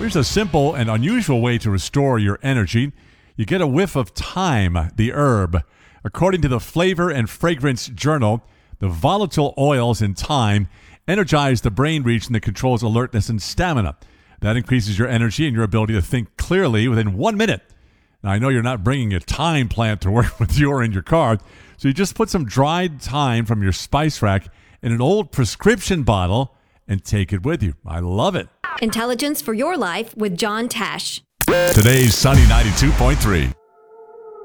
Here's a simple and unusual way to restore your energy. You get a whiff of thyme, the herb. According to the Flavor and Fragrance Journal, the volatile oils in thyme energize the brain region that controls alertness and stamina. That increases your energy and your ability to think clearly within 1 minute. Now, I know you're not bringing a thyme plant to work with you or in your car, so you just put some dried thyme from your spice rack in an old prescription bottle and take it with you. I love it. Intelligence for your life with John Tash. Today's Sunny 92.3.